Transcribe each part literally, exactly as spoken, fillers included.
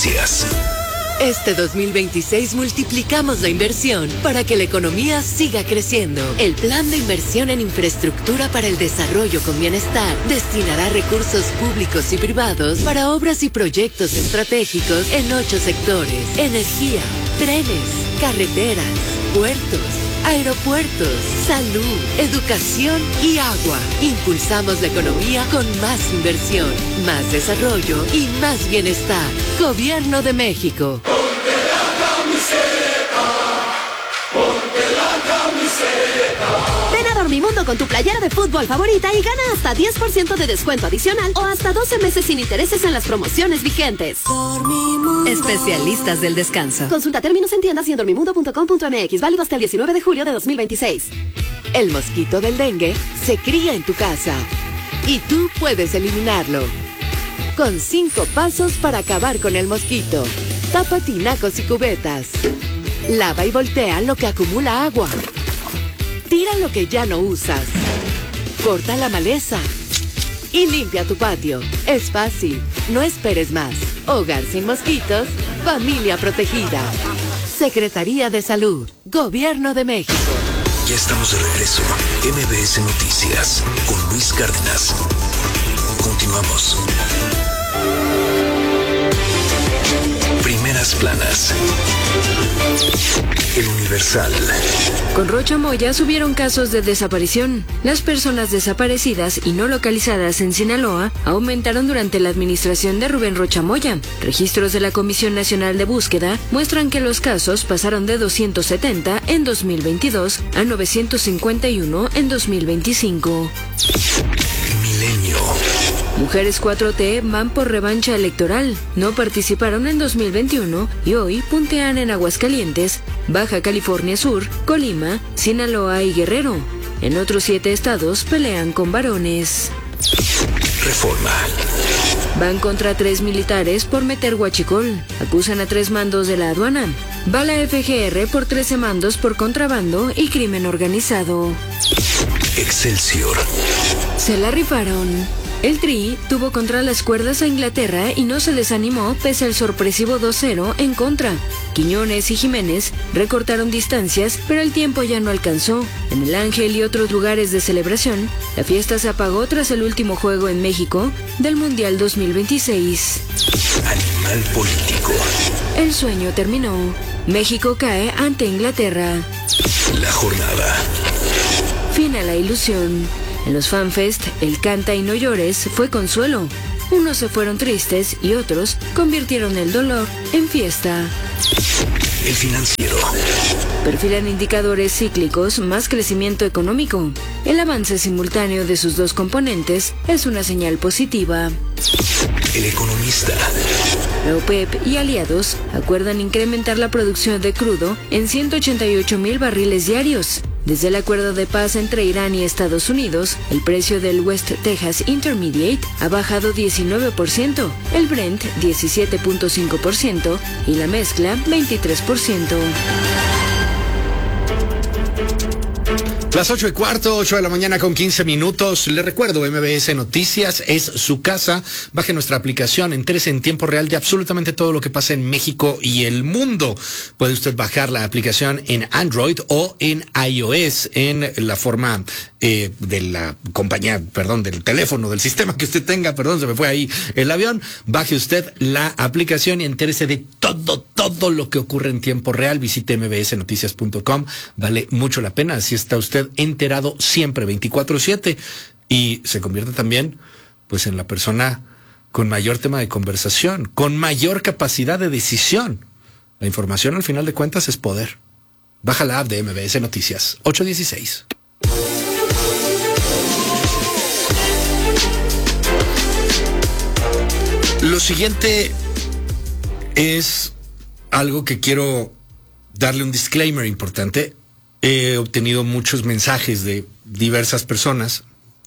Noticias. Este dos mil veintiséis multiplicamos la inversión para que la economía siga creciendo. El Plan de Inversión en Infraestructura para el Desarrollo con Bienestar destinará recursos públicos y privados para obras y proyectos estratégicos en ocho sectores: energía, trenes, carreteras, puertos, aeropuertos, salud, educación y agua. Impulsamos la economía con más inversión, más desarrollo y más bienestar. Gobierno de México. Ponte la camiseta, ponte la camiseta. Ven a Dormimundo con tu playera de fútbol favorita y gana hasta diez por ciento de descuento adicional o hasta doce meses sin intereses en las promociones vigentes. Dormimundo. Especialistas del descanso. Consulta términos en tiendas y en dormimundo punto com punto m x. Válido hasta el diecinueve de julio de dos mil veintiséis. El mosquito del dengue se cría en tu casa y tú puedes eliminarlo con cinco pasos para acabar con el mosquito. Tapa tinacos y cubetas. Lava y voltea lo que acumula agua. Tira lo que ya no usas. Corta la maleza. Y limpia tu patio. Es fácil. No esperes más. Hogar sin mosquitos. Familia protegida. Secretaría de Salud. Gobierno de México. Ya estamos de regreso. M B S Noticias con Luis Cárdenas. Continuamos. Primeras planas. El Universal. Con Rocha Moya subieron casos de desaparición. Las personas desaparecidas y no localizadas en Sinaloa aumentaron durante la administración de Rubén Rocha Moya. Registros de la Comisión Nacional de Búsqueda muestran que los casos pasaron de doscientos setenta en dos mil veintidós a novecientos cincuenta y uno en dos mil veinticinco. Milenio. Mujeres cuatro T van por revancha electoral. No participaron en dos mil veintiuno y hoy puntean en Aguascalientes, Baja California Sur, Colima, Sinaloa y Guerrero. En otros siete estados pelean con varones. Reforma. Van contra tres militares por meter huachicol. Acusan a tres mandos de la aduana. Va la F G R por trece mandos por contrabando y crimen organizado. Excelsior. Se la rifaron. El Tri tuvo contra las cuerdas a Inglaterra y no se desanimó pese al sorpresivo dos cero en contra. Quiñones y Jiménez recortaron distancias, pero el tiempo ya no alcanzó. En el Ángel y otros lugares de celebración, la fiesta se apagó tras el último juego en México del Mundial dos mil veintiséis. Animal político. El sueño terminó. México cae ante Inglaterra. La jornada. Fin a la ilusión. En los FanFest, el Canta y no llores fue consuelo. Unos se fueron tristes y otros convirtieron el dolor en fiesta. El Financiero. Perfilan indicadores cíclicos más crecimiento económico. El avance simultáneo de sus dos componentes es una señal positiva. El Economista. La OPEP y aliados acuerdan incrementar la producción de crudo en ciento ochenta y ocho mil barriles diarios. Desde el acuerdo de paz entre Irán y Estados Unidos, el precio del West Texas Intermediate ha bajado diecinueve por ciento, el Brent diecisiete punto cinco por ciento y la mezcla veintitrés por ciento. Las ocho y cuarto, ocho de la mañana con quince minutos. Le recuerdo, M B S Noticias es su casa. Baje nuestra aplicación, entérese en tiempo real de absolutamente todo lo que pasa en México y el mundo. Puede usted bajar la aplicación en Android o en iOS en la forma eh, de la compañía, perdón, del teléfono, del sistema que usted tenga. Perdón, se me fue ahí el avión. Baje usted la aplicación y entérese de todo, todo lo que ocurre en tiempo real. Visite m b s noticias punto com. Vale mucho la pena. Así está usted enterado siempre, veinticuatro siete, y se convierte también pues en la persona con mayor tema de conversación, con mayor capacidad de decisión. La información al final de cuentas es poder. Baja la app de M B S Noticias. ocho dieciséis. Lo siguiente es algo que quiero darle un disclaimer importante. He obtenido muchos mensajes de diversas personas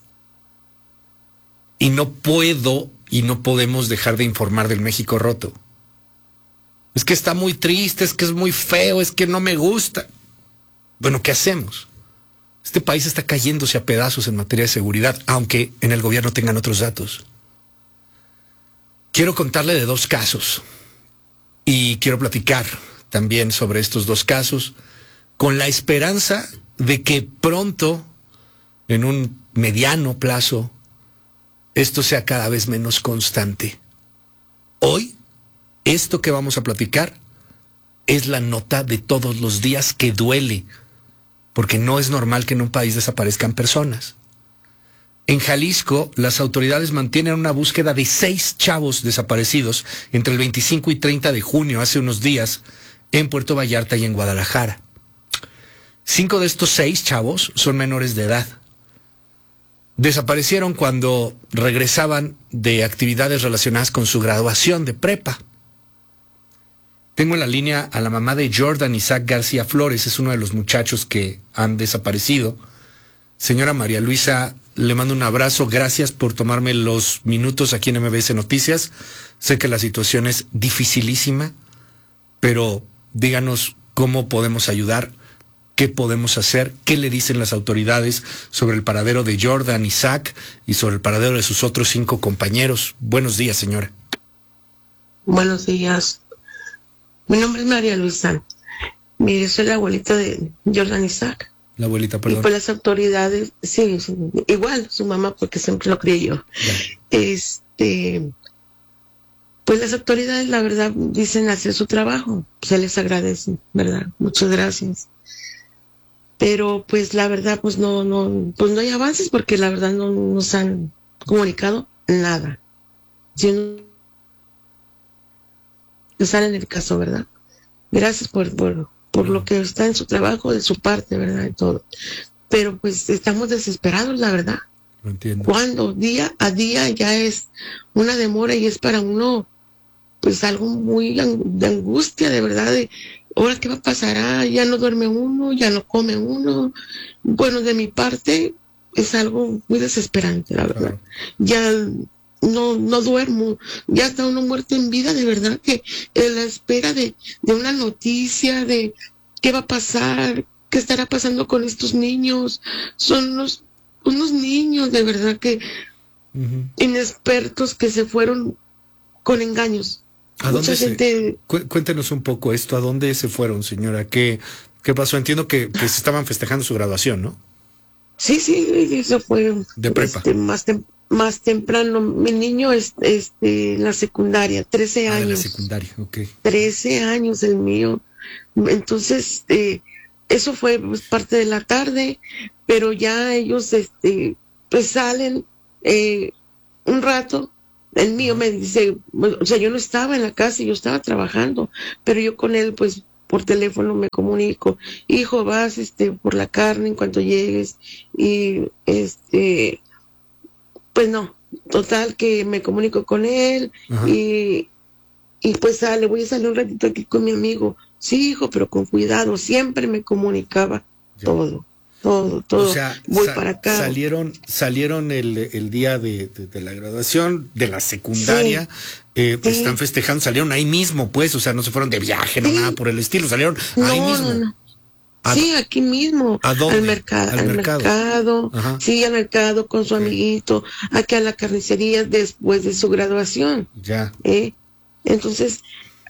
y no puedo y no podemos dejar de informar del México roto. Es que está muy triste, es que es muy feo, es que no me gusta. Bueno, ¿qué hacemos? Este país está cayéndose a pedazos en materia de seguridad, aunque en el gobierno tengan otros datos. Quiero contarle de dos casos. y quiero platicar también sobre estos dos casos, con la esperanza de que pronto, en un mediano plazo, esto sea cada vez menos constante. Hoy, esto que vamos a platicar es la nota de todos los días que duele, porque no es normal que en un país desaparezcan personas. En Jalisco, las autoridades mantienen una búsqueda de seis chavos desaparecidos entre el veinticinco y treinta de junio, hace unos días, en Puerto Vallarta y en Guadalajara. Cinco de estos seis chavos son menores de edad. Desaparecieron cuando regresaban de actividades relacionadas con su graduación de prepa. Tengo en la línea a la mamá de Jordan Isaac García Flores, es uno de los muchachos que han desaparecido. Señora María Luisa, le mando un abrazo, gracias por tomarme los minutos aquí en M B S Noticias. Sé que la situación es dificilísima, pero díganos cómo podemos ayudar, qué podemos hacer, qué le dicen las autoridades sobre el paradero de Jordan Isaac y sobre el paradero de sus otros cinco compañeros. Buenos días, señora. Buenos días. Mi nombre es María Luisa. Mire, soy la abuelita de Jordan Isaac. La abuelita, perdón. Y pues las autoridades, sí, igual su mamá, porque siempre lo crié yo. Ya. Este, pues las autoridades, la verdad, dicen hacer su trabajo. Se les agradece, ¿verdad? Muchas gracias. Pero pues la verdad, pues no, no, pues no hay avances porque la verdad no nos han comunicado nada. Si no sale en el caso, ¿verdad? Gracias por, por, por lo que está en su trabajo, de su parte, ¿verdad? Y todo. Pero pues estamos desesperados, la verdad. Lo entiendo. Cuando día a día ya es una demora y es para uno, pues algo muy de angustia, de verdad, de ahora qué va a pasar, ah, ya no duerme uno, ya no come uno. Bueno, de mi parte es algo muy desesperante, la verdad. Claro. Ya no no duermo, ya está uno muerto en vida, de verdad, que en la espera de, de una noticia de qué va a pasar, qué estará pasando con estos niños. Son unos, unos niños, de verdad, que uh-huh. inexpertos, que se fueron con engaños. ¿A dónde se, gente... Cu- cuéntenos un poco esto, ¿a dónde se fueron, señora? ¿Qué, qué pasó? Entiendo que, que se estaban festejando su graduación, ¿no? Sí, sí, eso fue de prepa. Este, más, tem- más temprano. Mi niño es este, en la secundaria, trece años. Ah, en la secundaria, ok. trece años el mío. Entonces, eh, eso fue pues, parte de la tarde, pero ya ellos este, pues salen eh, un rato. El mío me dice, o sea, yo no estaba en la casa, yo estaba trabajando, pero yo con él, pues, por teléfono me comunico. Hijo, vas, este, por la carne en cuanto llegues. Y, este, pues no, total que me comunico con él. Ajá. y, y pues sale, voy a salir un ratito aquí con mi amigo. Sí, hijo, pero con cuidado, siempre me comunicaba ya. todo. Todo, todo. O sea, voy sa- para acá. Salieron, salieron el, el día de, de, de la graduación, de la secundaria, sí. eh, sí. están festejando, salieron ahí mismo, pues, o sea, no se fueron de viaje, sí. no nada por el estilo, salieron no, ahí mismo. No, no. Sí, aquí mismo. ¿A dónde? Al, merca- al, al mercado. mercado. Sí, al mercado con su amiguito, aquí a la carnicería después de su graduación. Ya. ¿Eh? Entonces,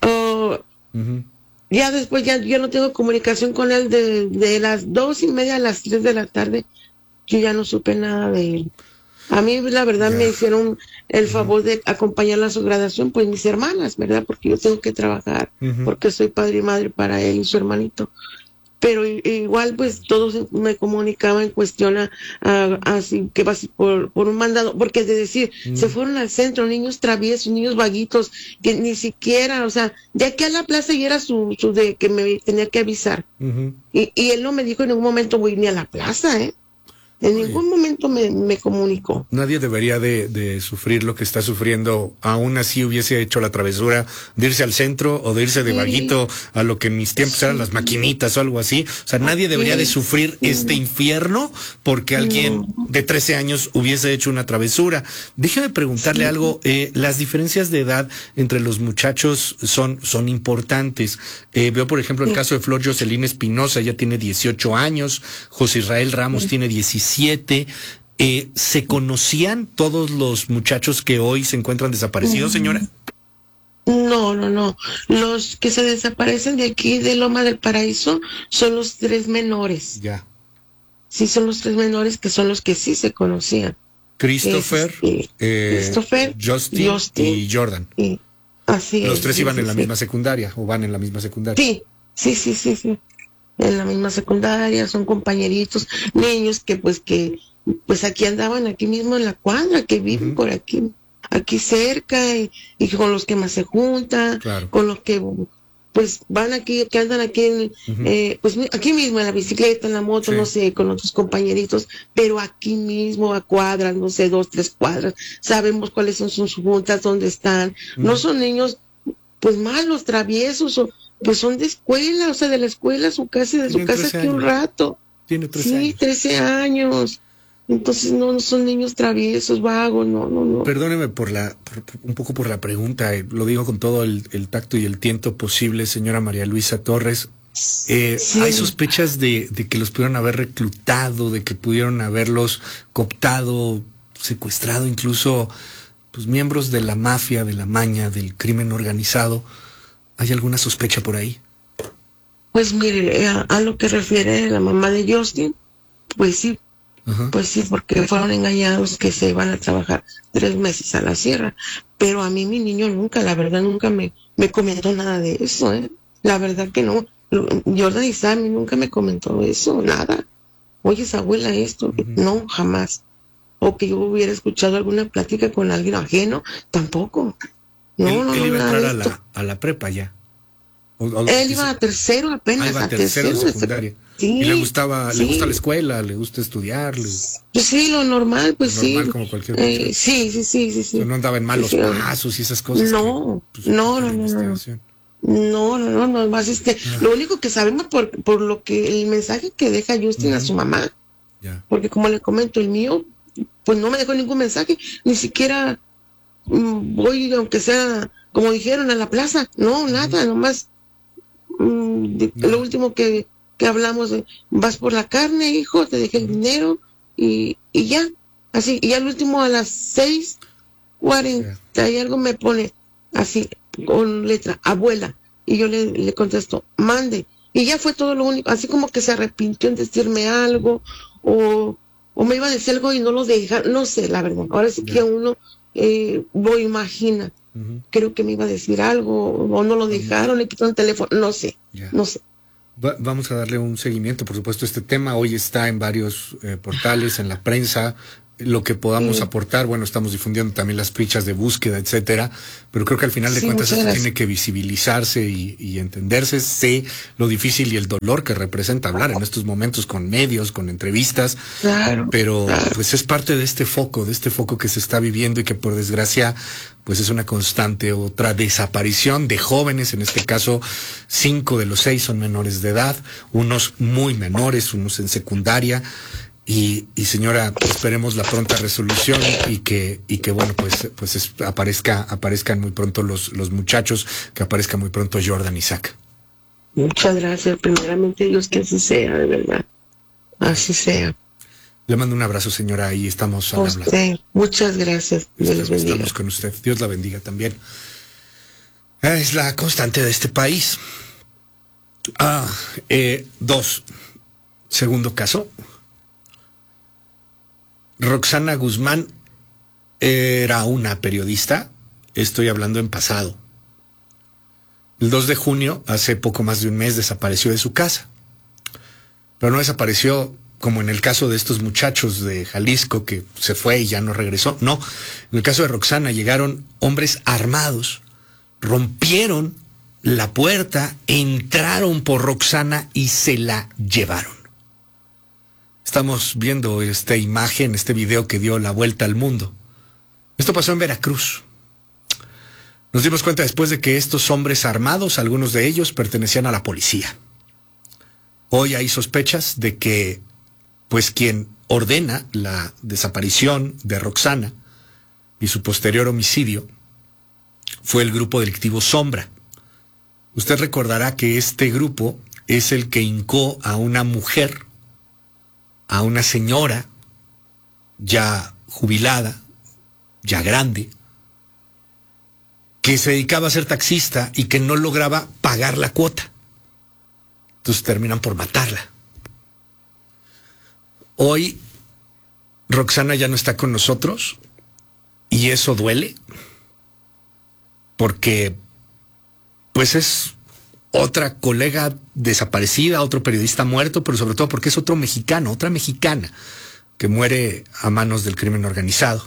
oh, uh-huh. ya después ya, ya no tengo comunicación con él de, de las dos y media a las tres de la tarde. Yo ya no supe nada de él. A mí, la verdad, yeah. me hicieron el favor de acompañarla a su graduación, pues mis hermanas, ¿verdad? Porque yo tengo que trabajar, uh-huh. porque soy padre y madre para él y su hermanito. Pero igual, pues, todos me comunicaban en cuestión a, a, a si, que vas por, por un mandado, porque es de decir, uh-huh. se fueron al centro, niños traviesos, niños vaguitos, que ni siquiera, o sea, de aquí a la plaza y era su, su de que me tenía que avisar. Uh-huh. Y, y él no me dijo en ningún momento voy ni a la plaza, ¿eh? En Oye, ningún momento me, me comunicó. Nadie debería de, de sufrir lo que está sufriendo. Aún así hubiese hecho la travesura de irse al centro o de irse de sí. vaguito a lo que en mis tiempos sí. eran las maquinitas o algo así. O sea, nadie sí. debería de sufrir sí. este infierno porque alguien no. de trece años hubiese hecho una travesura. Déjeme preguntarle sí. algo. Eh, las diferencias de edad entre los muchachos son, son importantes. Eh, veo, por ejemplo, el sí. caso de Flor Jocelyn Espinosa, ella tiene dieciocho años. José Israel Ramos sí. tiene diecisiete. Eh, ¿Se conocían todos los muchachos que hoy se encuentran desaparecidos, señora? No, no, no. Los que se desaparecen de aquí, de Loma del Paraíso, son los tres menores. Ya. Sí, son los tres menores que son los que sí se conocían. Christopher, Es, eh, Christopher Justin, Justin y Jordan. Y, así los es, tres sí, iban sí, en la sí. misma secundaria, o van en la misma secundaria. Sí, sí, sí, sí, sí. En la misma secundaria, son compañeritos, niños que pues que pues aquí andaban, aquí mismo en la cuadra, que viven uh-huh. por aquí, aquí cerca, y, y con los que más se juntan, claro. con los que pues van aquí, que andan aquí, en, uh-huh. eh, pues aquí mismo en la bicicleta, en la moto, sí. no sé, con otros compañeritos, pero aquí mismo a cuadras, no sé, dos, tres cuadras, sabemos cuáles son sus juntas, dónde están, uh-huh. no son niños pues malos, traviesos, o pues son de escuela, o sea, de la escuela a su casa y de su casa aquí años. un rato. Tiene trece sí, años. trece años. Entonces no, no son niños traviesos, vagos, no, no, no. Perdóneme por la, por, un poco por la pregunta, eh, lo digo con todo el, el tacto y el tiento posible, señora María Luisa Torres. Eh, sí. ¿Hay sospechas de, de que los pudieron haber reclutado, de que pudieron haberlos cooptado, secuestrado, incluso pues miembros de la mafia, de la maña, del crimen organizado? ¿Hay alguna sospecha por ahí? Pues mire, a, a lo que refiere la mamá de Justin, pues sí, uh-huh. pues sí, porque fueron engañados que se iban a trabajar tres meses a la sierra. Pero a mí mi niño nunca, la verdad, nunca me, me comentó nada de eso, ¿eh? La verdad que no. Jordan y Sammy nunca me comentó eso, nada. Oye, esa abuela esto, uh-huh. no, jamás. O que yo hubiera escuchado alguna plática con alguien ajeno, tampoco. No, él, no, él no, iba a entrar a esto. la, a la prepa ya. O, o, él iba a tercero apenas. Ah, iba a tercero, tercero de secundaria. Sí, y le gustaba, sí. le gusta la escuela, le gusta estudiar. Le... Pues sí, lo normal, pues lo sí. Normal como cualquier eh, sí, sí, sí, sí, sí. Pero no andaba en malos sí, sí, pasos y esas cosas. No, que, pues, no, no, no, no. No, no, no, no, más este, ah. lo único que sabemos por, por lo que el mensaje que deja Justin uh-huh. a su mamá. Yeah. Porque como le comento, el mío, pues no me dejó ningún mensaje, ni siquiera mm, voy, aunque sea, como dijeron, a la plaza, no, uh-huh. nada, nomás, mm, de, yeah. lo último que, que hablamos, de, vas por la carne, hijo, te dejé el uh-huh. dinero, y, y ya, así, y al último a las seis cuarenta yeah. y algo me pone, así, con letra, abuela, y yo le, le contesto, mande, y ya fue todo lo único, así como que se arrepintió en decirme algo, o, o me iba a decir algo y no lo deja, no sé, la verdad, ahora sí yeah. que uno eh, lo imagina, uh-huh. creo que me iba a decir algo, o no lo dejaron, uh-huh. le quitaron el teléfono, no sé, yeah. no sé. Va, vamos a darle un seguimiento, por supuesto, este tema hoy está en varios eh, portales, en la prensa, lo que podamos sí. aportar, bueno, estamos difundiendo también las fichas de búsqueda, etcétera, pero creo que al final de sí, cuentas esto tiene que visibilizarse y, y entenderse. Sé lo difícil y el dolor que representa hablar en estos momentos con medios, con entrevistas, claro, pero claro. pues es parte de este foco, de este foco que se está viviendo y que por desgracia pues es una constante. Otra desaparición de jóvenes, en este caso cinco de los seis son menores de edad, unos muy menores, unos en secundaria. Y, y señora, esperemos la pronta resolución y que, y que bueno, pues, pues es, aparezca, aparezcan muy pronto los, los muchachos, que aparezca muy pronto Jordan y Zach. Muchas gracias, primeramente Dios que así sea, de verdad, así sea. Le mando un abrazo, señora, y estamos al hablar. Usted, muchas gracias, Dios les bendiga. Estamos con usted, Dios la bendiga también. Es la constante de este país. Ah, eh, dos, segundo caso. Roxana Guzmán era una periodista, estoy hablando en pasado. El dos de junio, hace poco más de un mes, desapareció de su casa. Pero no desapareció como en el caso de estos muchachos de Jalisco que se fue y ya no regresó. No, en el caso de Roxana llegaron hombres armados, rompieron la puerta, entraron por Roxana y se la llevaron. Estamos viendo esta imagen, este video que dio la vuelta al mundo. Esto pasó en Veracruz. Nos dimos cuenta después de que estos hombres armados, algunos de ellos, pertenecían a la policía. Hoy hay sospechas de que, pues, quien ordena la desaparición de Roxana y su posterior homicidio fue el grupo delictivo Sombra. Usted recordará que este grupo es el que hincó a una mujer, a una señora ya jubilada, ya grande, que se dedicaba a ser taxista y que no lograba pagar la cuota. Entonces terminan por matarla. Hoy Roxana ya no está con nosotros y eso duele porque pues es otra colega desaparecida, otro periodista muerto, pero sobre todo porque es otro mexicano, otra mexicana que muere a manos del crimen organizado.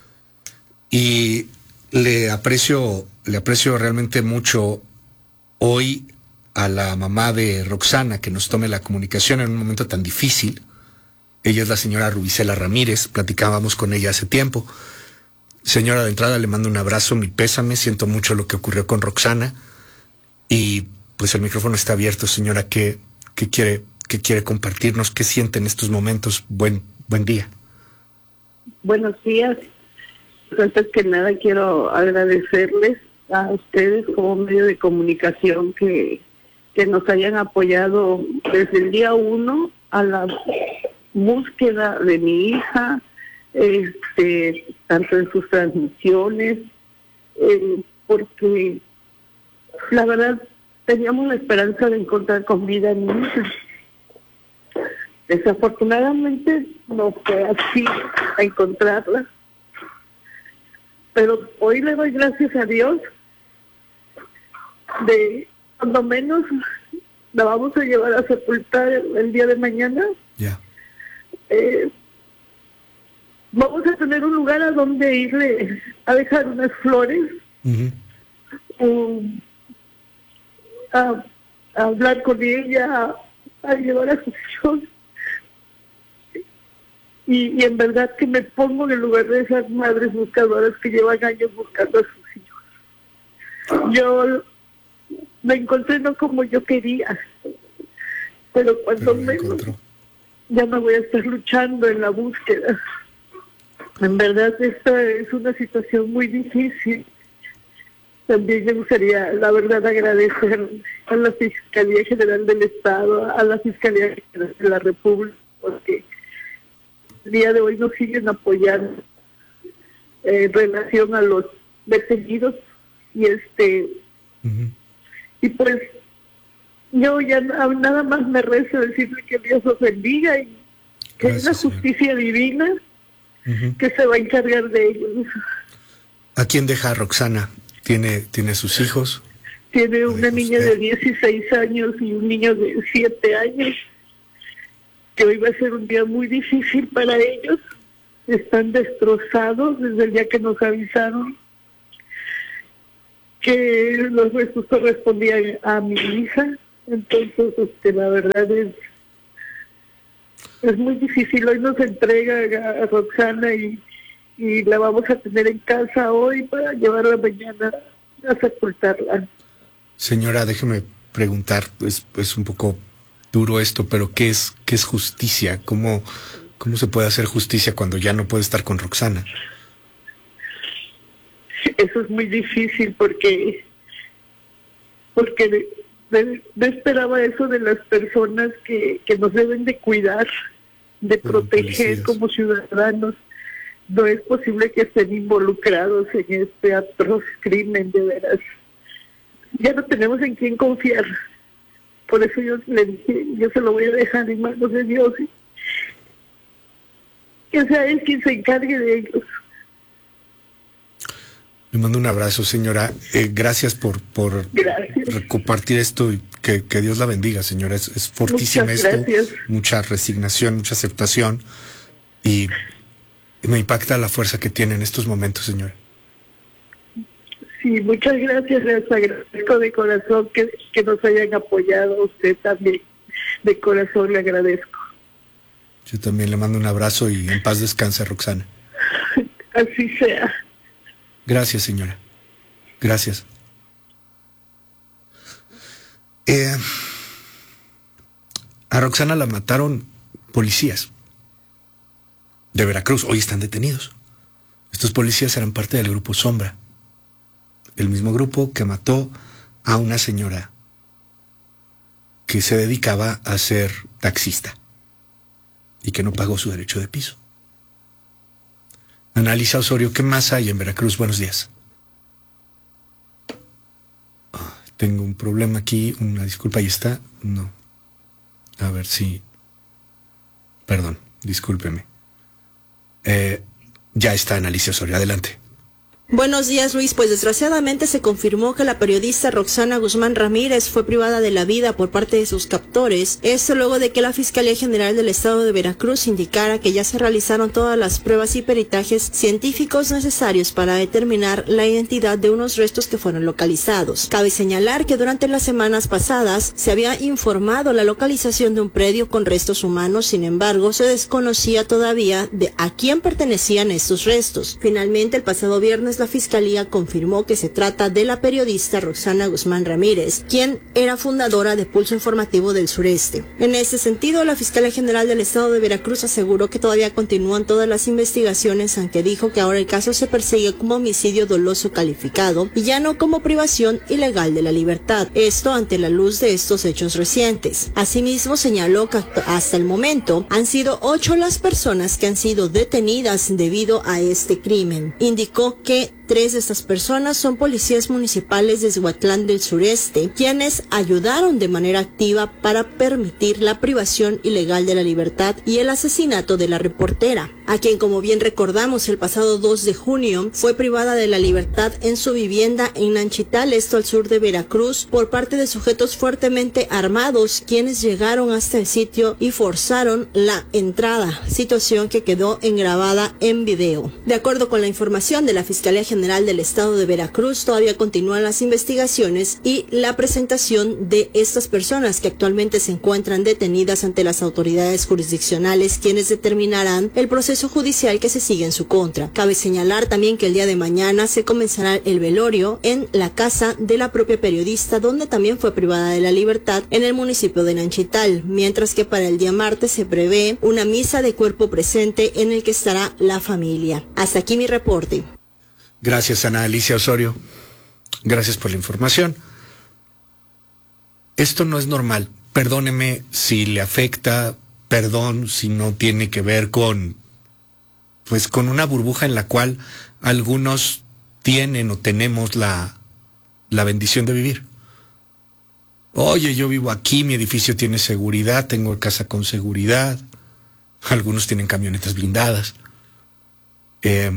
Y le aprecio, le aprecio realmente mucho hoy a la mamá de Roxana que nos tome la comunicación en un momento tan difícil. Ella es la señora Rubicela Ramírez, platicábamos con ella hace tiempo. Señora, de entrada le mando un abrazo, mi pésame, siento mucho lo que ocurrió con Roxana. Y pues el micrófono está abierto, señora, ¿qué, qué quiere, qué quiere compartirnos? ¿Qué siente en estos momentos? Buen, buen día. Buenos días. Antes que nada quiero agradecerles a ustedes como medio de comunicación que, que nos hayan apoyado desde el día uno a la búsqueda de mi hija, este, tanto en sus transmisiones, eh, porque la verdad teníamos la esperanza de encontrar con vida a mi hija. Desafortunadamente no fue así a encontrarla, pero hoy le doy gracias a Dios de cuando menos la vamos a llevar a sepultar el, el día de mañana. Ya. Yeah. Eh, vamos a tener un lugar a donde irle a dejar unas flores, uh-huh. um, a, a hablar con ella, a, a llevar a sus hijos. Y, y en verdad que me pongo en el lugar de esas madres buscadoras que llevan años buscando a sus hijos. Yo me encontré no como yo quería, pero cuando menos ya no voy a estar luchando en la búsqueda. En verdad esta es una situación muy difícil. También me gustaría, la verdad, agradecer a la Fiscalía General del Estado, a la Fiscalía General de la República, porque el día de hoy nos siguen apoyando eh, en relación a los detenidos y este uh-huh. y pues yo ya nada más me rezo decirle que Dios los bendiga y que es la justicia señor. divina uh-huh. que se va a encargar de ellos. ¿A quién deja Roxana? ¿Tiene, tiene sus hijos? Tiene una niña usted? de dieciséis años y un niño de siete años. Que hoy va a ser un día muy difícil para ellos. Están destrozados desde el día que nos avisaron que los restos correspondían a mi hija. Entonces, este, la verdad es es muy difícil. Hoy nos entrega a Roxana y, y la vamos a tener en casa hoy para llevarla mañana a sepultarla. Señora, déjeme preguntar, es, es un poco duro esto, pero ¿qué es qué es justicia? ¿Cómo, cómo se puede hacer justicia cuando ya no puede estar con Roxana? Eso es muy difícil porque porque no esperaba eso de las personas que, que nos deben de cuidar, de proteger como ciudadanos. No es posible que estén involucrados en este atroz crimen, de veras. Ya no tenemos en quién confiar. Por eso yo le dije, yo se lo voy a dejar en manos de Dios. ¿Sí? Que sea Él quien se encargue de ellos. Le mando un abrazo, señora. Eh, gracias por, por gracias. compartir esto y que, que Dios la bendiga, señora. Es, es fortísima Muchas esto. Gracias. Mucha resignación, mucha aceptación. Y me impacta la fuerza que tiene en estos momentos, señora. Sí, muchas gracias. Les agradezco de corazón que, que nos hayan apoyado. A usted también, de corazón le agradezco. Yo también le mando un abrazo y en paz descanse, Roxana. Así sea. Gracias, señora. Gracias. Eh, a Roxana la mataron policías de Veracruz. Hoy están detenidos. Estos policías eran parte del grupo Sombra, el mismo grupo que mató a una señora que se dedicaba a ser taxista y que no pagó su derecho de piso. Analisa Osorio, ¿qué más hay en Veracruz? Buenos días. tengo un problema aquí, una disculpa, ahí está. No. A ver si... Perdón, discúlpeme. Eh, ya está Alicia Osorio, adelante. Buenos días, Luis. Pues desgraciadamente se confirmó que la periodista Roxana Guzmán Ramírez fue privada de la vida por parte de sus captores. Esto luego de que la Fiscalía General del Estado de Veracruz indicara que ya se realizaron todas las pruebas y peritajes científicos necesarios para determinar la identidad de unos restos que fueron localizados. Cabe señalar que durante las semanas pasadas se había informado la localización de un predio con restos humanos, sin embargo, se desconocía todavía de a quién pertenecían estos restos. Finalmente, el pasado viernes, la Fiscalía confirmó que se trata de la periodista Roxana Guzmán Ramírez, quien era fundadora de Pulso Informativo del Sureste. En este sentido, la Fiscalía General del Estado de Veracruz aseguró que todavía continúan todas las investigaciones, aunque dijo que ahora el caso se persigue como homicidio doloso calificado y ya no como privación ilegal de la libertad. Esto ante la luz de estos hechos recientes. Asimismo, señaló que hasta el momento han sido ocho las personas que han sido detenidas debido a este crimen. Indicó que tres de estas personas son policías municipales de Huatlán del Sureste, quienes ayudaron de manera activa para permitir la privación ilegal de la libertad y el asesinato de la reportera, a quien, como bien recordamos, el pasado dos de junio fue privada de la libertad en su vivienda en Nanchital, esto al sur de Veracruz, por parte de sujetos fuertemente armados, quienes llegaron hasta el sitio y forzaron la entrada, situación que quedó engrabada en video. De acuerdo con la información de la Fiscalía General del Estado de Veracruz, todavía continúan las investigaciones y la presentación de estas personas que actualmente se encuentran detenidas ante las autoridades jurisdiccionales, quienes determinarán el proceso judicial que se sigue en su contra. Cabe señalar también que el día de mañana se comenzará el velorio en la casa de la propia periodista, donde también fue privada de la libertad en el municipio de Nanchital, mientras que para el día martes se prevé una misa de cuerpo presente en el que estará la familia. Hasta aquí mi reporte. Gracias, Ana Alicia Osorio. Gracias por la información. Esto no es normal. Perdóneme si le afecta, perdón si no tiene que ver con, pues con una burbuja en la cual algunos tienen o tenemos la, la bendición de vivir. Oye, yo vivo aquí, mi edificio tiene seguridad, tengo casa con seguridad, algunos tienen camionetas blindadas. Eh...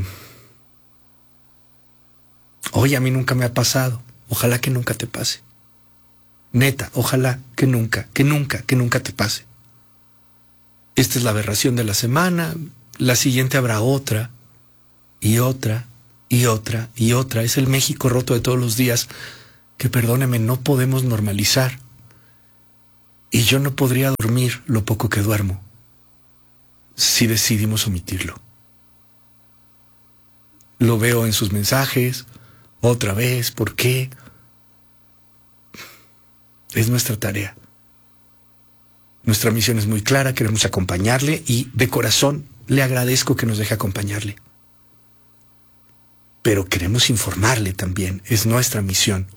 Oye, a mí nunca me ha pasado. Ojalá que nunca te pase. Neta, ojalá que nunca, que nunca, que nunca te pase. Esta es la aberración de la semana. La siguiente habrá otra, y otra, y otra, y otra. Es el México roto de todos los días que, perdóneme, no podemos normalizar. Y yo no podría dormir lo poco que duermo si decidimos omitirlo. Lo veo en sus mensajes. Otra vez, ¿por qué? Es nuestra tarea. Nuestra misión es muy clara, queremos acompañarle y de corazón le agradezco que nos deje acompañarle. Pero queremos informarle también, es nuestra misión.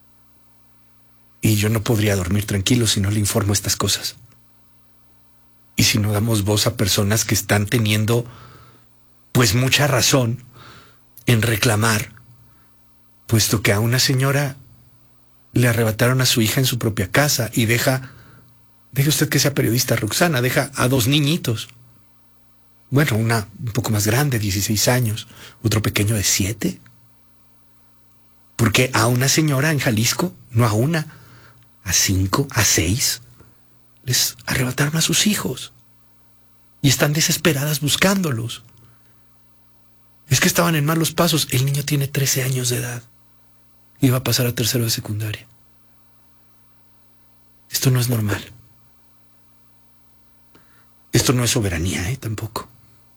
Y yo no podría dormir tranquilo si no le informo estas cosas. Y si no damos voz a personas que están teniendo, pues, mucha razón en reclamar, puesto que a una señora le arrebataron a su hija en su propia casa y deja, deje usted que sea periodista, Roxana, deja a dos niñitos. Bueno, una un poco más grande, dieciséis años, otro pequeño de siete. Porque a una señora en Jalisco, no a una, a cinco, a seis, les arrebataron a sus hijos. Y están desesperadas buscándolos. Es que estaban en malos pasos. El niño tiene trece años de edad. Iba a pasar a tercero de secundaria. Esto no es normal. Esto no es soberanía, ¿eh? Tampoco.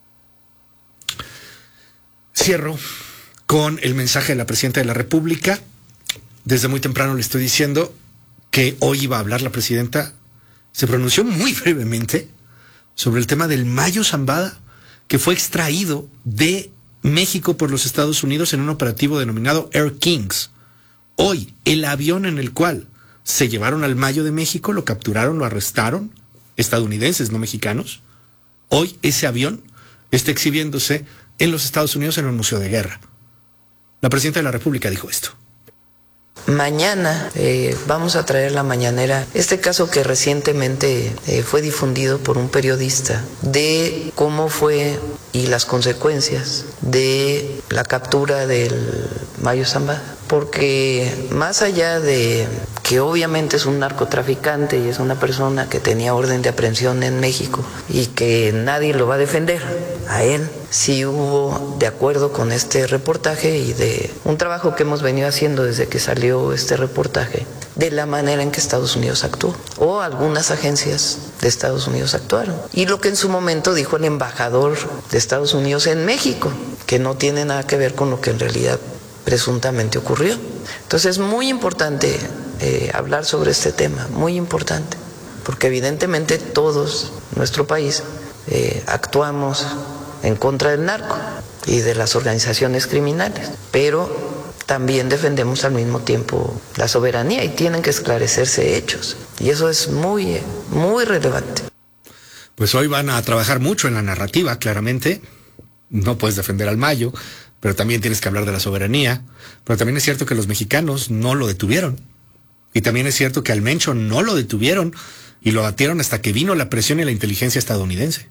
Cierro con el mensaje de la Presidenta de la República. Desde muy temprano le estoy diciendo que hoy iba a hablar la Presidenta. Se pronunció muy brevemente sobre el tema del Mayo Zambada, que fue extraído de México por los Estados Unidos en un operativo denominado Air Kings. Hoy, el avión en el cual se llevaron al Mayo de México, lo capturaron, lo arrestaron, estadounidenses, no mexicanos. Hoy ese avión está exhibiéndose en los Estados Unidos en un museo de guerra. La Presidenta de la República dijo esto. Mañana eh, vamos a traer la mañanera este caso que recientemente eh, fue difundido por un periodista de cómo fue y las consecuencias de la captura del Mayo Zambada, porque más allá de que obviamente es un narcotraficante y es una persona que tenía orden de aprehensión en México y que nadie lo va a defender, a él sí hubo, de acuerdo con este reportaje y de un trabajo que hemos venido haciendo desde que salió este reportaje, de la manera en que Estados Unidos actuó, o algunas agencias de Estados Unidos actuaron. Y lo que en su momento dijo el embajador de Estados Unidos en México, que no tiene nada que ver con lo que en realidad presuntamente ocurrió. Entonces es muy importante eh, hablar sobre este tema, muy importante, porque evidentemente todos, nuestro país, eh, actuamos en contra del narco y de las organizaciones criminales, pero también defendemos al mismo tiempo la soberanía y tienen que esclarecerse hechos. Y eso es muy, muy relevante. Pues hoy van a trabajar mucho en la narrativa, claramente. No puedes defender al Mayo, pero también tienes que hablar de la soberanía. Pero también es cierto que los mexicanos no lo detuvieron. Y también es cierto que al Mencho no lo detuvieron y lo batieron hasta que vino la presión y la inteligencia estadounidense.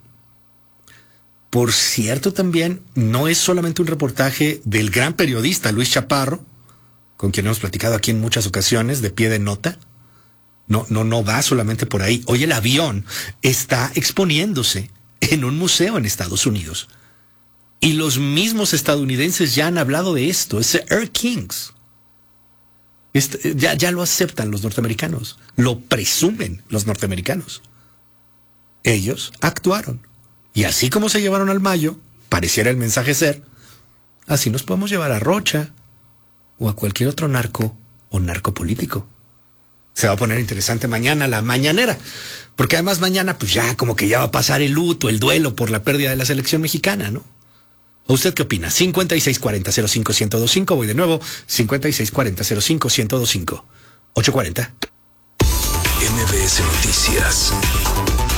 Por cierto, también no es solamente un reportaje del gran periodista Luis Chaparro, con quien hemos platicado aquí en muchas ocasiones, de pie de nota. No, no, no va solamente por ahí. Hoy el avión está exponiéndose en un museo en Estados Unidos. Y los mismos estadounidenses ya han hablado de esto. Es Air Kings. Este, ya, ya lo aceptan los norteamericanos. Lo presumen los norteamericanos. Ellos actuaron. Y así como se llevaron al Mayo, pareciera el mensaje ser, así nos podemos llevar a Rocha o a cualquier otro narco o narcopolítico. Se va a poner interesante mañana la mañanera, porque además mañana pues ya como que ya va a pasar el luto, el duelo por la pérdida de la selección mexicana, ¿no? ¿O usted qué opina? cincuenta y seis cuarenta cero cinco ciento veinticinco, voy de nuevo, cincuenta y seis cuarenta cero cinco ciento veinticinco, ocho cuarenta. M B S Noticias